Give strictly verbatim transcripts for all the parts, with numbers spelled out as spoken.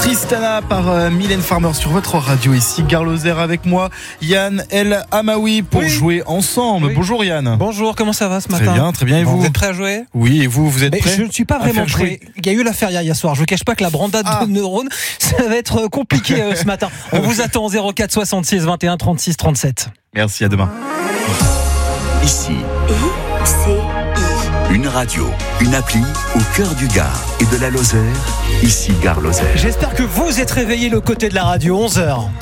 Tristana par euh, Mylène Farmer sur votre radio. Ici Gare Lozère avec moi, Yann El Amaoui pour oui. jouer ensemble. Oui. Bonjour Yann. Bonjour, comment ça va ce matin? Très bien, très bien. Et bon, vous? Vous êtes prêts à jouer? Oui, et vous, vous êtes prêts? Je ne suis pas vraiment prêt. Il y a eu la feria hier soir. Je ne vous cache pas que la brandade ah. de neurones, ça va être compliqué euh, ce matin. On vous attend au zéro quatre soixante-six vingt et un trente-six trente-sept. Merci, à demain. Ici, I C I. Une radio, une appli au cœur du Gard et de la Lozère. Ici Gare Lozère. J'espère que vous êtes réveillés le côté de la radio. onze heures.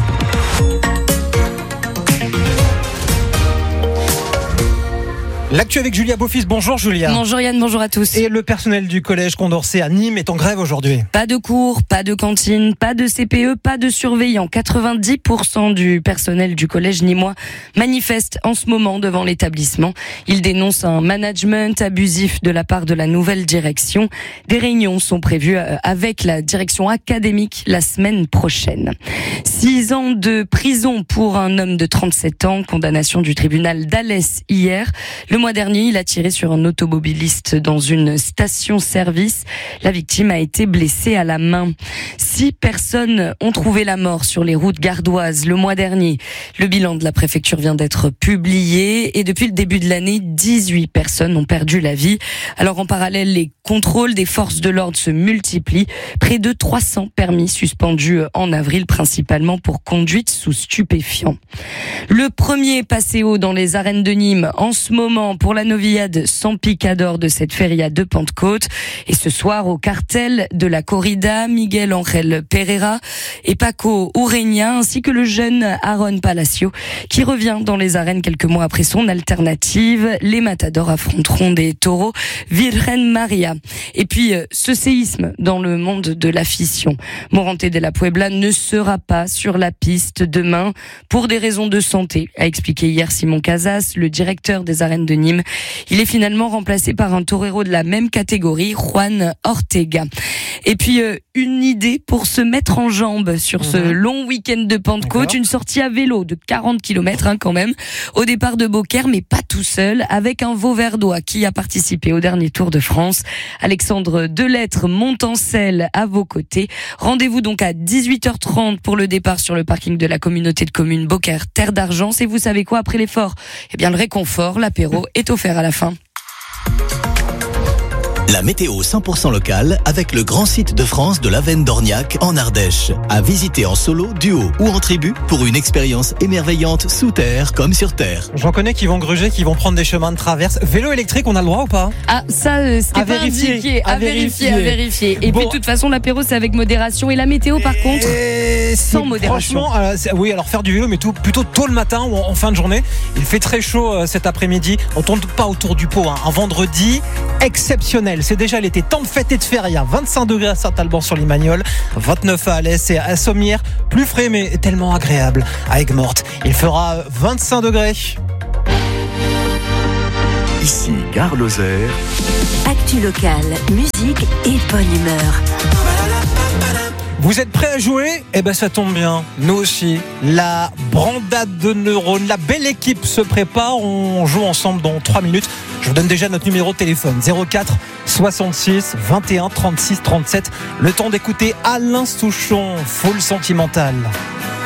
L'actu avec Julia Beaufils. Bonjour Julia. Bonjour Yann, bonjour à tous. Et le personnel du collège Condorcet à Nîmes est en grève aujourd'hui. Pas de cours, pas de cantine, pas de C P E, pas de surveillants. quatre-vingt-dix pour cent du personnel du collège nîmois manifeste en ce moment devant l'établissement. Il dénonce un management abusif de la part de la nouvelle direction. Des réunions sont prévues avec la direction académique la semaine prochaine. Six ans de prison pour un homme de trente-sept ans, condamnation du tribunal d'Alès hier. Le mois dernier, il a tiré sur un automobiliste dans une station-service. La victime a été blessée à la main. Six personnes ont trouvé la mort sur les routes gardoises le mois dernier. Le bilan de la préfecture vient d'être publié et depuis le début de l'année, dix-huit personnes ont perdu la vie. Alors en parallèle, les contrôles des forces de l'ordre se multiplient. Près de trois cents permis suspendus en avril, principalement pour conduite sous stupéfiants. Le premier passéo dans les arènes de Nîmes en ce moment pour la novillade sans picador de cette feria de Pentecôte. Et ce soir, au cartel de la corrida, Miguel Angel Pereira et Paco Ureña, ainsi que le jeune Aaron Palacio, qui revient dans les arènes quelques mois après son alternative. Les matadors affronteront des taureaux Virgen Maria. Et puis, ce séisme dans le monde de la fission. Morante de la Puebla ne sera pas sur la piste demain pour des raisons de santé, a expliqué hier Simon Casas, le directeur des arènes de Nîmes. Il est finalement remplacé par un torero de la même catégorie, Juan Ortega. Et puis, euh, une idée pour se mettre en jambes sur ce mmh. long week-end de Pentecôte. D'accord. Une sortie à vélo de quarante kilomètres hein, quand même, au départ de Beaucaire, mais pas tout seul, avec un Vauverdois qui a participé au dernier Tour de France. Alexandre Delettre monte en selle à vos côtés. Rendez-vous donc à dix-huit heures trente pour le départ sur le parking de la communauté de communes Beaucaire Terre d'Argent. Et vous savez quoi, après l'effort? Eh bien, le réconfort, l'apéro est offert à la fin. La météo cent pour cent locale avec le grand site de France de l'Avenne d'Orniac en Ardèche. À visiter en solo, duo ou en tribu pour une expérience émerveillante sous terre comme sur terre. J'en connais qui vont gruger, qui vont prendre des chemins de traverse. Vélo électrique, on a le droit ou pas? Ah, ça, euh, c'était à pas vérifier, indiqué. À, à vérifier, vérifier, à vérifier. Et bon. Puis de toute façon, l'apéro, c'est avec modération. Et la météo, par contre, et sans modération. Franchement, euh, oui, alors faire du vélo, mais tout, plutôt tôt le matin ou en, en fin de journée. Il fait très chaud euh, cet après-midi. On tourne pas autour du pot. Hein. Un vendredi exceptionnel. C'est déjà l'été. De fête et de feria, vingt-cinq degrés à Saint-Alban sur Limagnol, vingt-neuf à Alès et à Sommières, plus frais mais tellement agréable à Aigues-Mortes. Il fera vingt-cinq degrés. Ici Gare Lozère. Actu locale, musique et bonne humeur. Vous êtes prêts à jouer? Eh ben ça tombe bien, nous aussi. La brandade de neurones, la belle équipe se prépare. On joue ensemble dans trois minutes. Je vous donne déjà notre numéro de téléphone, zéro quatre soixante-six vingt et un trente-six trente-sept. Le temps d'écouter Alain Souchon, Full Sentimental.